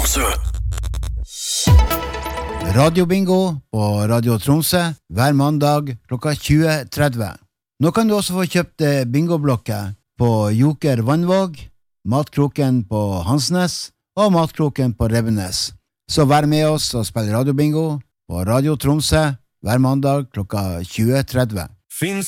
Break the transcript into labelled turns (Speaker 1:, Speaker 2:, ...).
Speaker 1: Tromsø.
Speaker 2: Radio Bingo på Radio Tromsø hver mandag klokka 20:30. Nå kan du også få kjøpt bingoblokker på Joker Vannvåg, Matkroken på Hansnes og Matkroken på Rebbenes. Så vær med oss og spill Radio Bingo på Radio Tromsø hver mandag klokka 20:30.